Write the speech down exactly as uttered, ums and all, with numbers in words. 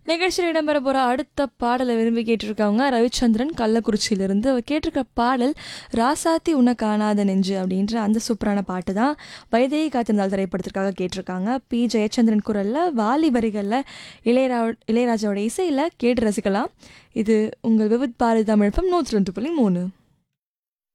நிகழ்ச்சியில் இடம்பெற போகிற அடுத்த பாடலை விரும்பி கேட்டிருக்கவங்க ரவிச்சந்திரன் கள்ளக்குறிச்சியிலிருந்து. அவர் கேட்டிருக்க பாடல் ராசாத்தி உன்னை காணாத நெஞ்சு அப்படின்ற அந்த சூப்பரான பாட்டு தான். வைதேகி காத்திருந்தால் திரைப்படத்திற்காக கேட்டிருக்காங்க. பி ஜெயச்சந்திரன் குரலில், வாலி வரிகளில், இளையரா இளையராஜாவோட இசையில் கேட்டு ரசிக்கலாம். இது உங்கள் விவித் பாரதி தமிழ் எஃப்எம் நூற்றி ரெண்டு புள்ளி மூணு.